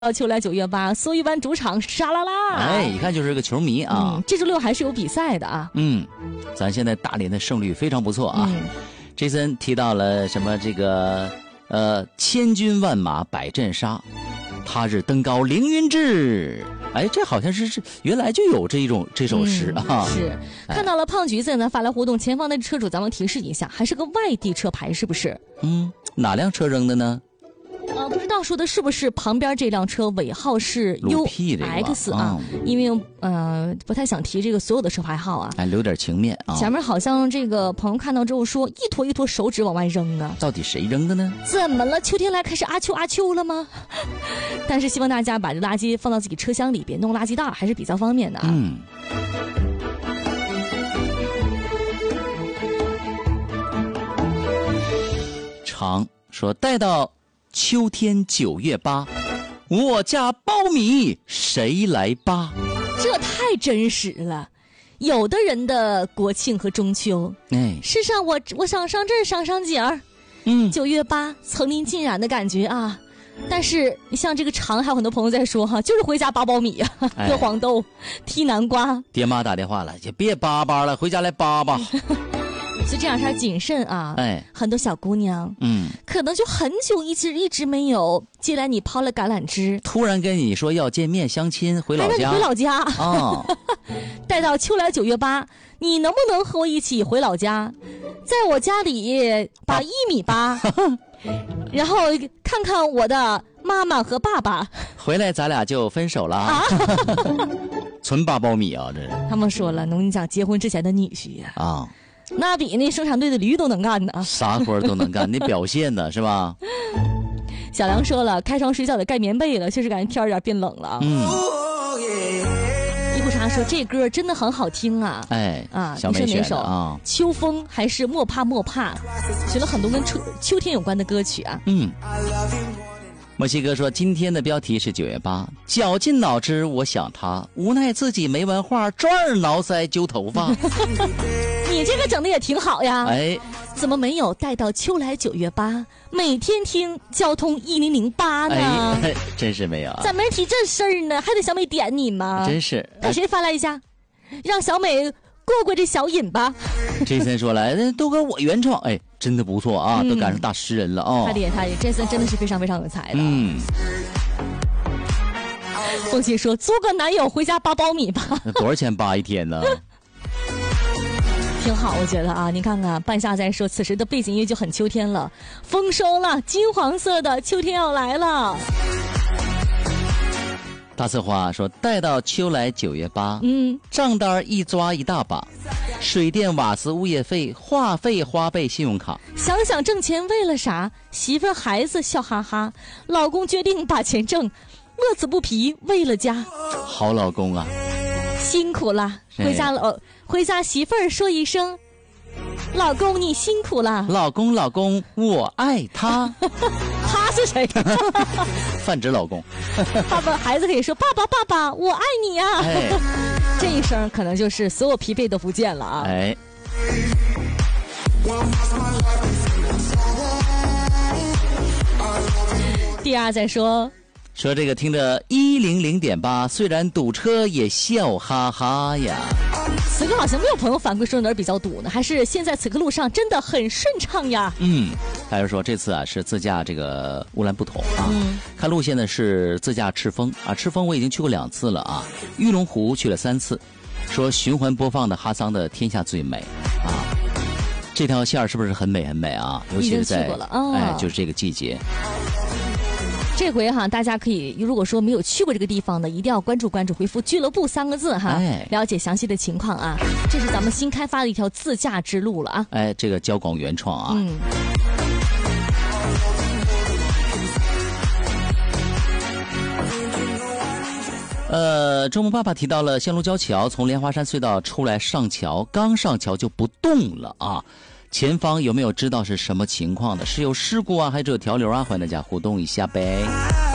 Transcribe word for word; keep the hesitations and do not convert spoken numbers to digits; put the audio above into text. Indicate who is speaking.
Speaker 1: 到秋来九月八，苏玉班主场沙拉拉，
Speaker 2: 哎，一看就是个球迷啊。
Speaker 1: 嗯，这周六还是有比赛的啊。
Speaker 2: 嗯，咱现在大连的胜率非常不错啊。
Speaker 1: 嗯、
Speaker 2: 这森提到了什么这个呃千军万马百阵杀，他日登高凌云志。哎，这好像是是原来就有这一种这首诗啊。
Speaker 1: 嗯、是看到了胖橘子呢发来互动，前方的车主咱们提示一下，还是个外地车牌是不是？
Speaker 2: 嗯，哪辆车扔的呢？
Speaker 1: 呃，不知道说的是不是旁边这辆车尾号是 U X 啊？嗯、因为呃不太想提这个所有的车牌号啊，
Speaker 2: 哎，留点情面啊。
Speaker 1: 前面好像这个朋友看到之后说，一坨一坨手指往外扔啊，
Speaker 2: 到底谁扔的呢？
Speaker 1: 怎么了？秋天来开始阿秋阿秋了吗？但是希望大家把这垃圾放到自己车厢里边，弄垃圾袋还是比较方便的啊。
Speaker 2: 嗯。常说带到。秋天九月八，我家苞米谁来扒？
Speaker 1: 这太真实了。有的人的国庆和中秋，
Speaker 2: 哎，
Speaker 1: 世上我我想上这儿赏赏景儿，
Speaker 2: 嗯，
Speaker 1: 九月八层林尽染的感觉啊。但是你像这个常，还有很多朋友在说哈，就是回家扒苞米呀、啊，
Speaker 2: 哎、
Speaker 1: 割黄豆、剔南瓜。
Speaker 2: 爹妈打电话了，也别扒扒了，回家来扒扒。
Speaker 1: 所以这两天谨慎啊，
Speaker 2: 哎，
Speaker 1: 很多小姑娘，
Speaker 2: 嗯，
Speaker 1: 可能就很久一直一直没有接来你抛了橄榄枝，
Speaker 2: 突然跟你说要见面相亲，回老家，
Speaker 1: 回老家啊、
Speaker 2: 哦，
Speaker 1: 待到秋来九月八，你能不能和我一起回老家，在我家里把一米八，然后看看我的妈妈和爸爸，
Speaker 2: 回来咱俩就分手了啊，纯扒苞米啊，这是。
Speaker 1: 他们说了，农民讲结婚之前的女婿呀，
Speaker 2: 啊。
Speaker 1: 那比那生产队的驴都能干呢，
Speaker 2: 啥活都能干，那表现呢是吧？
Speaker 1: 小梁说了，开窗睡觉得盖棉被了，确实感觉天有点变冷了。
Speaker 2: 嗯。
Speaker 1: 一壶茶说这歌真的很好听啊，
Speaker 2: 哎
Speaker 1: 啊，
Speaker 2: 小美选的
Speaker 1: 啊，秋风还是莫怕莫怕，选了很多跟秋秋天有关的歌曲啊。
Speaker 2: 嗯。墨西哥说今天的标题是九月八，绞尽脑汁我想他，无奈自己没文化，抓耳挠腮揪头发。
Speaker 1: 你这个整的也挺好呀，
Speaker 2: 哎，
Speaker 1: 怎么没有带到秋来九月八，每天听交通一零零八呢？
Speaker 2: 哎，真是没有啊，
Speaker 1: 咋没人提这事儿呢？还得小美点你吗？
Speaker 2: 真是，
Speaker 1: 给谁发来一下，让小美过过这小瘾吧。
Speaker 2: 这森说来都跟我原创，哎，真的不错啊，嗯、都赶上大诗人了哦。
Speaker 1: 太厉害，太厉害，这森真的是非常非常有才的。
Speaker 2: 嗯。
Speaker 1: 凤姐说租个男友回家扒苞米吧。
Speaker 2: 那多少钱扒一天呢？
Speaker 1: 挺好，我觉得啊，你看看半夏在说，此时的背景音乐就很秋天了，丰收了，金黄色的秋天要来了。
Speaker 2: 大刺花说待到秋来九月八，
Speaker 1: 嗯，
Speaker 2: 账单一抓一大把，水电瓦斯物业费话费花呗信用卡，
Speaker 1: 想想挣钱为了啥？媳妇孩子笑哈哈，老公决定把钱挣，乐此不疲为了家。
Speaker 2: 好老公啊，
Speaker 1: 辛苦了，回家了、哦、回家媳妇儿说一声，老公你辛苦了。
Speaker 2: 老公老公我爱他。
Speaker 1: 他是谁？
Speaker 2: 泛指老公。
Speaker 1: 爸爸孩子可以说爸爸爸爸我爱你呀、啊哎、这一声可能就是所有疲惫都不见了啊。
Speaker 2: 哎，
Speaker 1: 第二再说
Speaker 2: 说这个听着一零零点八，虽然堵车也笑哈哈呀。
Speaker 1: 此刻好像没有朋友反馈说哪儿比较堵呢，还是现在此刻路上真的很顺畅呀。
Speaker 2: 嗯，还是说这次啊是自驾这个乌兰布统啊，
Speaker 1: 嗯、
Speaker 2: 看路线呢是自驾赤峰啊，赤峰我已经去过两次了啊，玉龙湖去了三次，说循环播放的哈桑的天下最美啊，这条线是不是很美很美啊？尤其是在
Speaker 1: 哦、
Speaker 2: 哎就是这个季节。
Speaker 1: 这回哈，大家可以如果说没有去过这个地方的，一定要关注关注，回复俱乐部三个字哈，
Speaker 2: 哎、
Speaker 1: 了解详细的情况啊。这是咱们新开发的一条自驾之路了啊。
Speaker 2: 哎，这个交广原创啊。
Speaker 1: 嗯。
Speaker 2: 呃，周末爸爸提到了线路交桥，从莲花山隧道出来上桥，刚上桥就不动了啊。前方有没有知道是什么情况的？是有事故啊，还是有条流啊？欢迎大家互动一下呗。